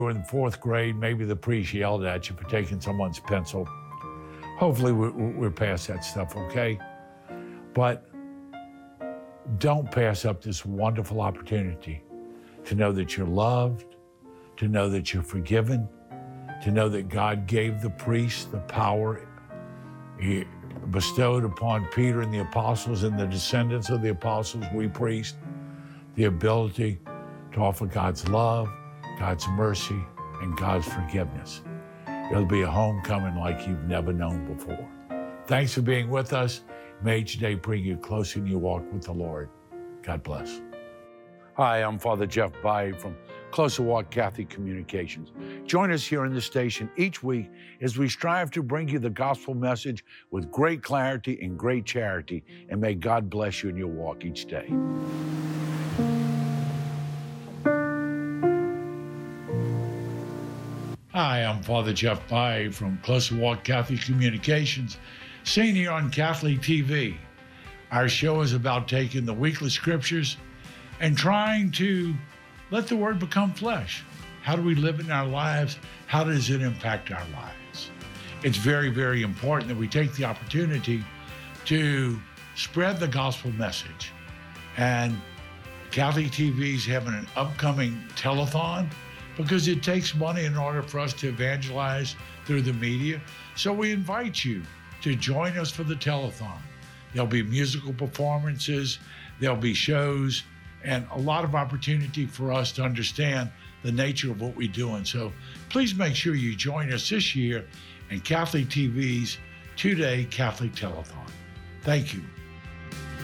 were in fourth grade, maybe the priest yelled at you for taking someone's pencil. Hopefully we're past that stuff, okay? But don't pass up this wonderful opportunity to know that you're loved, to know that you're forgiven, to know that God gave the priest the power He bestowed upon Peter and the apostles and the descendants of the apostles, we priests, the ability to offer God's love, God's mercy, and God's forgiveness. It'll be a homecoming like you've never known before. Thanks for being with us. May each day bring you closer in your walk with the Lord. God bless. Hi, I'm Father Jeff Baye from Closer Walk Catholic Communications. Join us here in the station each week as we strive to bring you the gospel message with great clarity and great charity, and may God bless you in your walk each day. Hi, I'm Father Jeff Baye from Closer Walk Catholic Communications, seen here on Catholic TV. Our show is about taking the weekly scriptures and trying to let the Word become flesh. How do we live in our lives? How does it impact our lives? It's very, very important that we take the opportunity to spread the gospel message. And Catholic TV is having an upcoming telethon because it takes money in order for us to evangelize through the media. So we invite you to join us for the telethon. There'll be musical performances, there'll be shows, and a lot of opportunity for us to understand the nature of what we do. And so please make sure you join us this year in Catholic TV's two-day Catholic Telethon. Thank you.